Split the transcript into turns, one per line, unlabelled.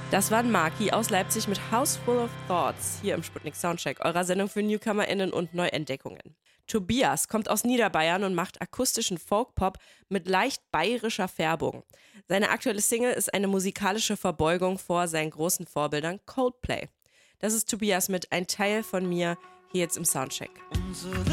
Das waren Maki aus Leipzig mit House Full of Thoughts hier im Sputnik Soundcheck, eurer Sendung für NewcomerInnen und Neuentdeckungen. Tobias kommt aus Niederbayern und macht akustischen Folkpop mit leicht bayerischer Färbung. Seine aktuelle Single ist eine musikalische Verbeugung vor seinen großen Vorbildern Coldplay. Das ist Tobias mit Ein Teil von mir hier jetzt im Soundcheck.